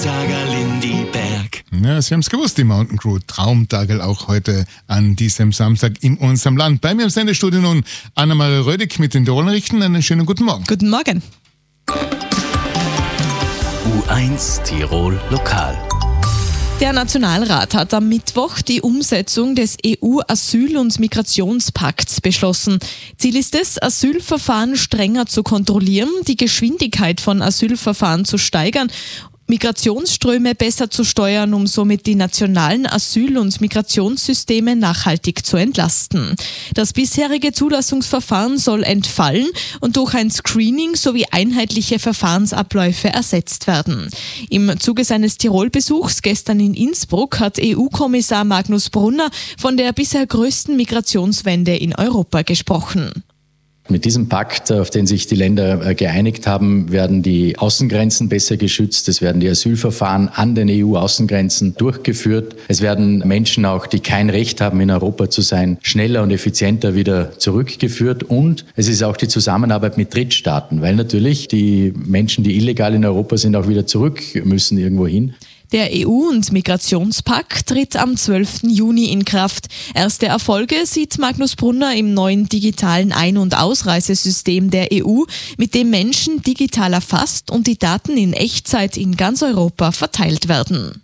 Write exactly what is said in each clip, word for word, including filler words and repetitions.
Tagerl in die Berg. Ja, Sie haben es gewusst, die Mountain Crew. Traumtagerl auch heute an diesem Samstag in unserem Land. Bei mir im Sendestudio nun Anna-Maria Rödig mit den Tirol-Nachrichten. Einen schönen guten Morgen. Guten Morgen. U eins Tirol Lokal. Der Nationalrat hat am Mittwoch die Umsetzung des E U-Asyl- und Migrationspakts beschlossen. Ziel ist es, Asylverfahren strenger zu kontrollieren, die Geschwindigkeit von Asylverfahren zu steigern, Migrationsströme besser zu steuern, um somit die nationalen Asyl- und Migrationssysteme nachhaltig zu entlasten. Das bisherige Zulassungsverfahren soll entfallen und durch ein Screening sowie einheitliche Verfahrensabläufe ersetzt werden. Im Zuge seines Tirol-Besuchs gestern in Innsbruck hat E U-Kommissar Magnus Brunner von der bisher größten Migrationswende in Europa gesprochen. Mit diesem Pakt, auf den sich die Länder geeinigt haben, werden die Außengrenzen besser geschützt. Es werden die Asylverfahren an den E U-Außengrenzen durchgeführt. Es werden Menschen auch, die kein Recht haben, in Europa zu sein, schneller und effizienter wieder zurückgeführt. Und es ist auch die Zusammenarbeit mit Drittstaaten, weil natürlich die Menschen, die illegal in Europa sind, auch wieder zurück müssen irgendwo hin. Der E U- und Migrationspakt tritt am zwölften Juni in Kraft. Erste Erfolge sieht Magnus Brunner im neuen digitalen Ein- und Ausreisesystem der E U, mit dem Menschen digital erfasst und die Daten in Echtzeit in ganz Europa verteilt werden.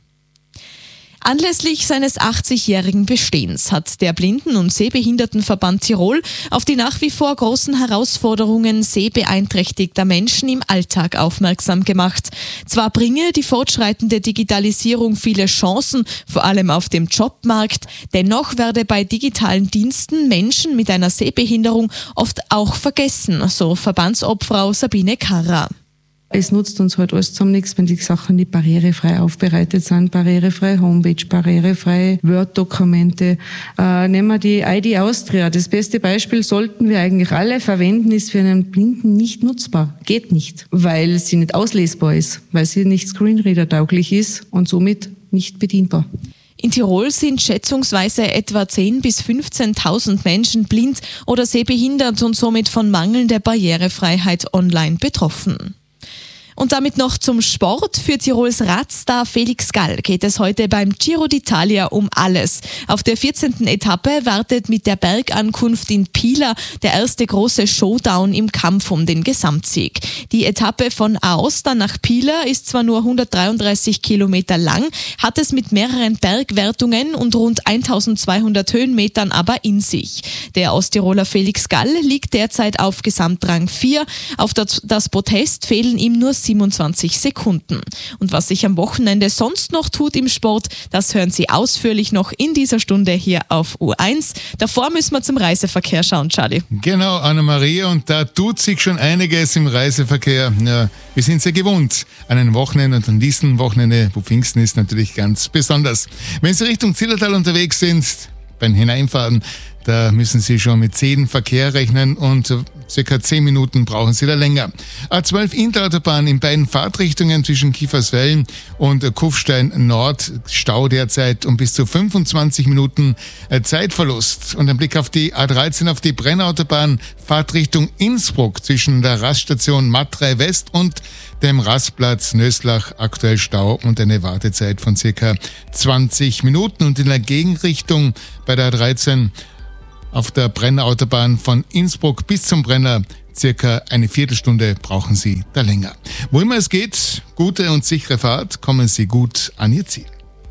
Anlässlich seines achtzigjährigen Bestehens hat der Blinden- und Sehbehindertenverband Tirol auf die nach wie vor großen Herausforderungen sehbeeinträchtigter Menschen im Alltag aufmerksam gemacht. Zwar bringe die fortschreitende Digitalisierung viele Chancen, vor allem auf dem Jobmarkt, dennoch werde bei digitalen Diensten Menschen mit einer Sehbehinderung oft auch vergessen, so Verbandsobfrau Sabine Karrer. Es nutzt uns halt alles zusammen nichts, wenn die Sachen nicht barrierefrei aufbereitet sind, barrierefreie Homepage, barrierefreie Word-Dokumente. Äh, nehmen wir die I D Austria. Das beste Beispiel sollten wir eigentlich alle verwenden, ist für einen Blinden nicht nutzbar. Geht nicht, weil sie nicht auslesbar ist, weil sie nicht Screenreader-tauglich ist und somit nicht bedienbar. In Tirol sind schätzungsweise etwa zehntausend bis fünfzehntausend Menschen blind oder sehbehindert und somit von mangelnder Barrierefreiheit online betroffen. Und damit noch zum Sport. Für Tirols Radstar Felix Gall geht es heute beim Giro d'Italia um alles. Auf der vierzehnten Etappe wartet mit der Bergankunft in Pila der erste große Showdown im Kampf um den Gesamtsieg. Die Etappe von Aosta nach Pila ist zwar nur hundertdreiunddreißig Kilometer lang, hat es mit mehreren Bergwertungen und rund eintausendzweihundert Höhenmetern aber in sich. Der Osttiroler Felix Gall liegt derzeit auf Gesamtrang vier. Auf das, das Podest fehlen ihm nur siebenundzwanzig Sekunden. Und was sich am Wochenende sonst noch tut im Sport, das hören Sie ausführlich noch in dieser Stunde hier auf U eins. Davor müssen wir zum Reiseverkehr schauen, Charlie. Genau, Anna-Maria, und da tut sich schon einiges im Reiseverkehr. Ja, wir sind sehr gewohnt an einem Wochenende und an diesem Wochenende, wo Pfingsten ist, natürlich ganz besonders. Wenn Sie Richtung Zillertal unterwegs sind, beim Hineinfahren, da müssen Sie schon mit zehn Verkehr rechnen und circa zehn Minuten brauchen Sie da länger. A zwölf Interautobahn in beiden Fahrtrichtungen zwischen Kiefersfelden und Kufstein Nord, Stau derzeit um bis zu fünfundzwanzig Minuten Zeitverlust. Und ein Blick auf die A dreizehn, auf die Brennautobahn, Fahrtrichtung Innsbruck zwischen der Raststation Matrei West und dem Rastplatz Nöslach, aktuell Stau und eine Wartezeit von circa zwanzig Minuten. Und in der Gegenrichtung bei der A dreizehn auf der Brennerautobahn von Innsbruck bis zum Brenner circa eine Viertelstunde brauchen Sie da länger. Wo immer es geht, gute und sichere Fahrt, kommen Sie gut an Ihr Ziel.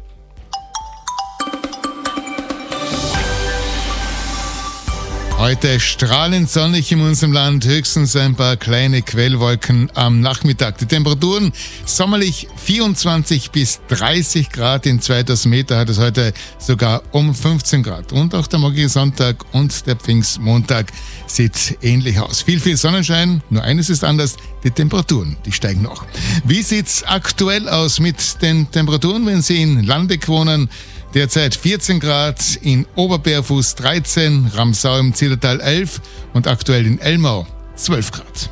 Heute strahlend sonnig in unserem Land, höchstens ein paar kleine Quellwolken am Nachmittag. Die Temperaturen sommerlich vierundzwanzig bis dreißig Grad, in zweitausend Meter hat es heute sogar um fünfzehn Grad. Und auch der morgige Sonntag und der Pfingstmontag sieht ähnlich aus. Viel, viel Sonnenschein, nur eines ist anders, die Temperaturen, die steigen noch. Wie sieht's aktuell aus mit den Temperaturen, wenn Sie in Landeck wohnen? Derzeit vierzehn Grad, in Oberberfuß dreizehn, Ramsau im Zillertal elf und aktuell in Elmau zwölf Grad.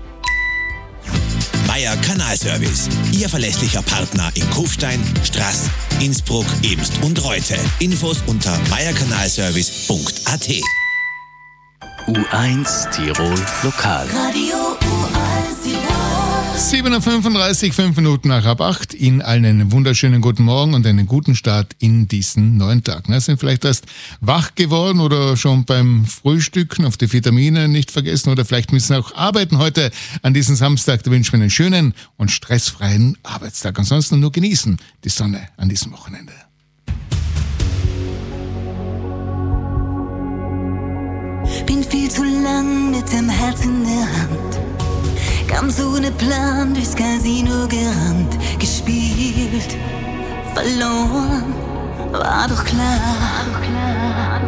Meier Kanalservice, Ihr verlässlicher Partner in Kufstein, Straß, Innsbruck, Eemst und Reute. Infos unter meierkanalservice punkt a t. U eins Tirol Lokal. Radio U eins Tirol. sieben Uhr fünfunddreißig, fünf Minuten nach halb acht. Ihnen allen einen wunderschönen guten Morgen und einen guten Start in diesen neuen Tag. Na, sind vielleicht erst wach geworden oder schon beim Frühstücken auf die Vitamine nicht vergessen oder vielleicht müssen auch arbeiten heute an diesem Samstag. Da wünschen wir einen schönen und stressfreien Arbeitstag. Ansonsten nur genießen die Sonne an diesem Wochenende. Bin viel zu lang mit dem Herz in der Hand, ganz ohne Plan durchs Casino gerannt, gespielt, verloren, war doch klar.